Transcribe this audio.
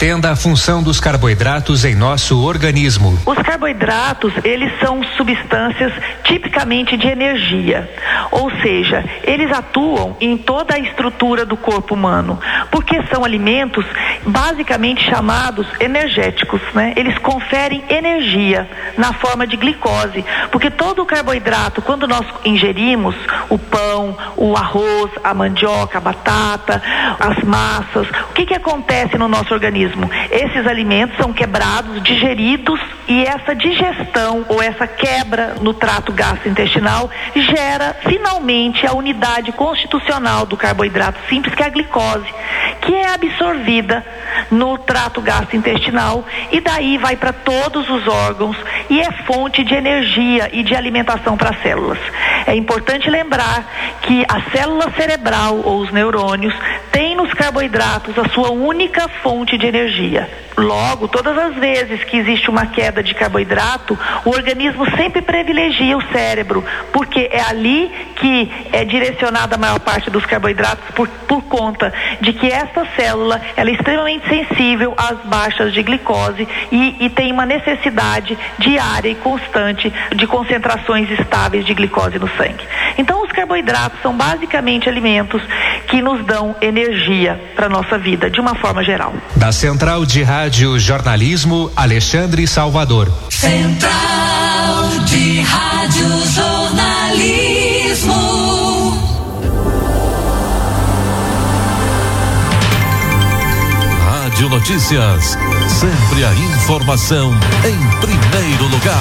Entenda a função dos carboidratos em nosso organismo. Os carboidratos, eles são substâncias tipicamente de energia, ou seja, eles atuam em toda a estrutura do corpo humano, porque são alimentos basicamente chamados energéticos, né? Eles conferem energia na forma de glicose, porque todo o carboidrato, quando nós ingerimos o pão, o arroz, a mandioca, a batata, as massas, o que acontece no nosso organismo? Esses alimentos são quebrados, digeridos, e essa digestão ou essa quebra no trato gastrointestinal gera finalmente a unidade constitucional do carboidrato simples, que é a glicose, que é absorvida no trato gastrointestinal e daí vai para todos os órgãos e é fonte de energia e de alimentação para as células. É importante lembrar que a célula cerebral ou os neurônios têm nos carboidratos a sua única fonte de energia. Logo, todas as vezes que existe uma queda de carboidrato, o organismo sempre privilegia o cérebro, porque é ali que é direcionada a maior parte dos carboidratos por conta de que essa célula ela é extremamente sensível às baixas de glicose e tem uma necessidade diária e constante de concentrações estáveis de glicose no sangue. Então, os carboidratos são basicamente alimentos que nos dão energia para a nossa vida, de uma forma geral. Da Central de Rádio Jornalismo, Alexandre Salvador. Central de Rádio Jornalismo. Rádio Notícias, sempre a informação em primeiro lugar.